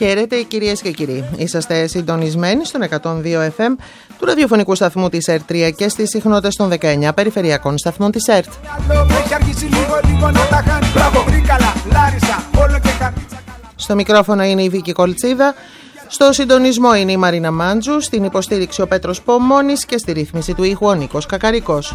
Χαίρετε κυρίες και κύριοι. Είσαστε συντονισμένοι στον 102 FM του ραδιοφωνικού σταθμού της ΕΡΤ3 και στις συχνότητες των 19 περιφερειακών σταθμών της ΕΡΤ. Στο μικρόφωνο είναι η Βίκη Κολτσίδα, στο συντονισμό είναι η Μαρίνα Μάντζου, στην υποστήριξη ο Πέτρος Πομώνης και στη ρύθμιση του ήχου ο Νίκος Κακαρικός.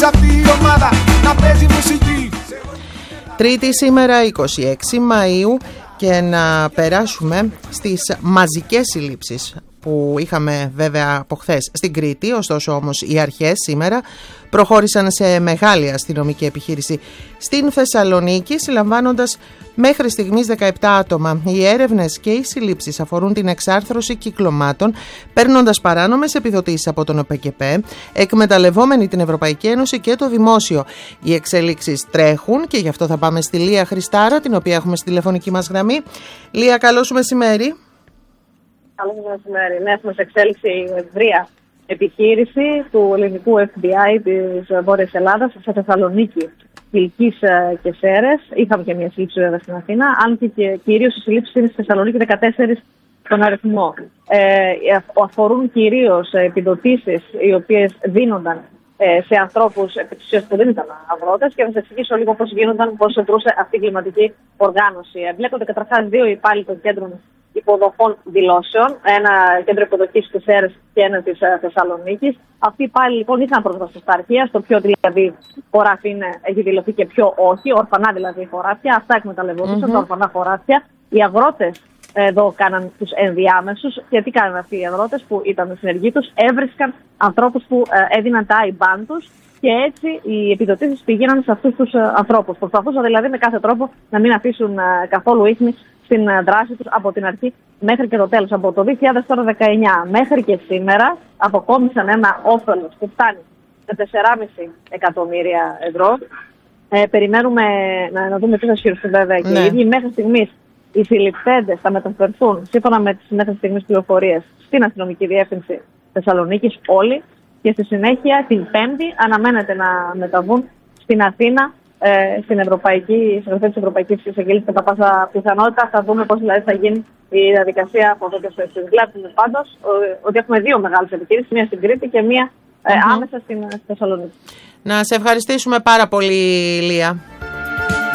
Τρίτη σήμερα 26 Μαΐου και να περάσουμε στις μαζικές συλλήψεις που είχαμε βέβαια από χθες στην Κρήτη, ωστόσο όμως οι αρχές σήμερα προχώρησαν σε μεγάλη αστυνομική επιχείρηση στην Θεσσαλονίκη, συλλαμβάνοντας μέχρι στιγμής 17 άτομα. Οι έρευνες και οι συλλήψεις αφορούν την εξάρθρωση κυκλωμάτων, παίρνοντας παράνομες επιδοτήσεις από τον ΟΠΕΚΕΠΕ, εκμεταλλευόμενοι την Ευρωπαϊκή Ένωση και το δημόσιο. Οι εξελίξεις τρέχουν και γι' αυτό θα πάμε στη Λία Χριστάρα, την οποία έχουμε στη τηλεφωνική μας γραμμή. Λία, καλό σου μεσημέρι. Καλό σας μεσημέρι. Ναι, έχουμε σε εξέλιξη ευρεία επιχείρηση του ελληνικού FBI της Βόρειας Ελλάδας σε Θεσσαλονίκη, Κιλκής και Σέρρες. Είχαμε και μια σύλληψη βέβαια στην Αθήνα, αν και κυρίως οι συλλήψεις είναι στη Θεσσαλονίκη 14 στον αριθμό. Αφορούν κυρίως επιδοτήσεις οι οποίες δίνονταν σε ανθρώπους που δεν ήταν αγρότες, και θα σας εξηγήσω λίγο πώς γίνονταν, πώς εντρούσε αυτή η κλιματική οργάνωση. Εμπλέκονται καταρχάς δύο υπάλληλοι των κέντρων υποδοχών δηλώσεων, ένα κέντρο υποδοχής της ΣΕΡΕΣ και ένα της Θεσσαλονίκης. Αυτοί οι υπάλληλοι λοιπόν είχαν πρόσβαση στα αρχεία, στο ποιο δηλαδή χωράφι έχει δηλωθεί και ποιο όχι, ορφανά δηλαδή χωράφια, αυτά εκμεταλλευόντουσαν, τα ορφανά χωράφια. Οι αγρότες εδώ κάναν τους ενδιάμεσους. Γιατί κάναν αυτοί οι αγρότες που ήταν συνεργοί τους? Έβρισκαν ανθρώπους που έδιναν τα IBAN τους και έτσι οι επιδοτήσεις πήγαιναν σε αυτούς τους ανθρώπους. Προσπαθούσαν δηλαδή με κάθε τρόπο να μην αφήσουν καθόλου ίχνη στην δράση τους από την αρχή μέχρι και το τέλος. Από το 2019 μέχρι και σήμερα αποκόμισαν ένα όφελος που φτάνει σε 4,5 εκατομμύρια ευρώ. Περιμένουμε να δούμε τι θα σχεδιαστούν βέβαια και οι ίδιοι. Μέχρι στιγμής οι συλληφθέντες θα μεταφερθούν σύμφωνα με τις μέχρι στιγμής πληροφορίες στην Αστυνομική Διεύθυνση Θεσσαλονίκης όλοι, και στη συνέχεια την Πέμπτη αναμένεται να μεταβούν στην Αθήνα, στην Γραφεία της Ευρωπαϊκής Εισαγγελίας. Κατά πάσα πιθανότητα θα δούμε πώς δηλαδή θα γίνει η διαδικασία από εδώ και στο εξής. Βλέπουμε πάντως ότι έχουμε δύο μεγάλες επιχειρήσεις, μία στην Κρήτη και μία άμεσα στην Θεσσαλονίκη. Να σε ευχαριστήσουμε πάρα πολύ, Λία.